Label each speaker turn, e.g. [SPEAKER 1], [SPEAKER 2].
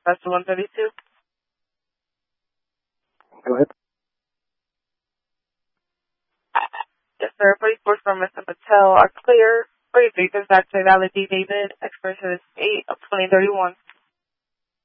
[SPEAKER 1] Manifesto 132.
[SPEAKER 2] Go ahead.
[SPEAKER 1] Yes, sir. Police force from Mr. Patel are clear. 33 Dispatch Valley D. David, expiration is 8 of 2031.